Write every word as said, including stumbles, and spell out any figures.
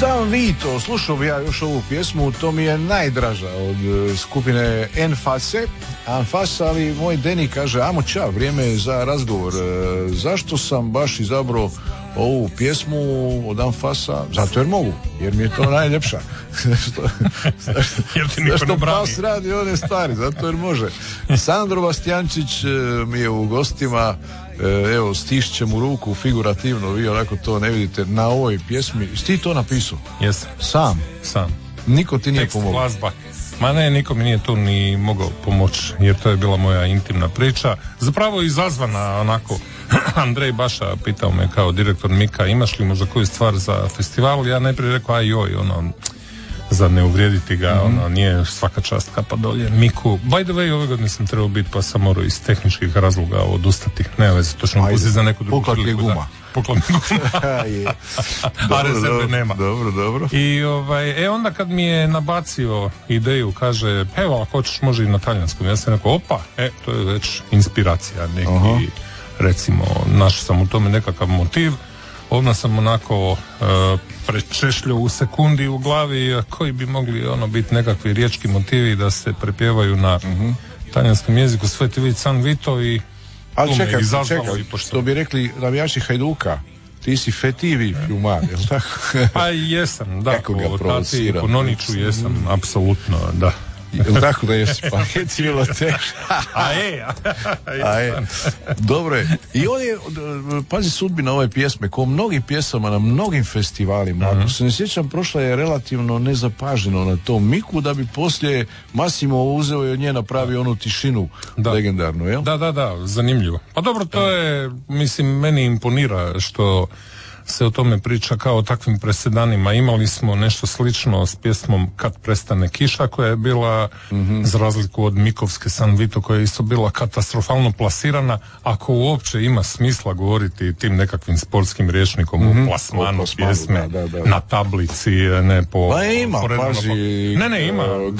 San Vito, slušao bi ja još ovu pjesmu, to mi je najdraža od uh, skupine Enfase, Enfase, ali moj Deni kaže, amo ča, vrijeme je za razgovor. Uh, zašto sam baš izabrao ovu pjesmu od Enfasa? Zato jer mogu, jer mi je to najljepša. zašto zašto, zašto pas radi one stvari, zato jer može. Sandro Bastiančić uh, mi je u gostima. Evo, stišćem u ruku figurativno, vi onako to ne vidite na ovoj pjesmi. Jesi ti to napisao? Jesam. Sam? Sam. Niko ti nije Tekst, pomogao? glazba. Ma ne, niko mi nije tu ni mogao pomoći, jer to je bila moja intimna priča. Zapravo izazvana onako, Andrej Baša pitao me kao direktor Mika, imaš li možda koju stvar za festival? Ja najprije rekao, aj joj, ono, za ne uvrijediti ga, mm-hmm. ono, nije svaka čast kapa dolje. Miku, by the way, ove godine sam trebao biti, pa sam morao iz tehničkih razloga odustati. Ne veze, to ćemo pustiti za neku drugu priliku. Pukla guma. Pukla guma. A rezerve nema. Dobro, dobro. I ovaj, e onda kad mi je nabacio ideju, kaže, evo, ako hoćeš može i na talijanskom. Ja sam rekao, opa, e, to je već inspiracija neki, aha. Recimo, našao sam u tome nekakav motiv. Onda sam onako uh, prečešljao u sekundi u glavi koji bi mogli ono biti nekakvi riječki motivi da se prepjevaju na uh-huh. talijanskom jeziku. Sve ti vidi San Vito i ali čekaj, čekaj, što bi rekli navijači Hajduka, ti si fetivi fiumar, jel tako? Pa jesam, da, po tati, po Noniću jesam, apsolutno, da. Jel tako da je spageti bilo teško? A je, a je. Dobro je. I ovdje, pazi sudbina ove pjesme, kao mnogih pjesama na mnogim festivalima, uh-huh. ako se ne sjećam, prošla je relativno nezapaženo na tom Miku, da bi poslije Massimo uzeo i od nje napravio onu tišinu da. Legendarnu, jel? Da, da, da, zanimljivo. Pa dobro, to je, mislim, meni imponira što se o tome priča kao o takvim presedanima. Imali smo nešto slično s pjesmom Kad prestane kiša, koja je bila, mm-hmm. za razliku od Mikovske San Vito, koja je isto bila katastrofalno plasirana, ako uopće ima smisla govoriti tim nekakvim sportskim rječnikom mm-hmm. o plasmanu o pjesme, da, da, da. na tablici, ne po... Pa ima, po paži... Po... Ne, ne, ima. Uh,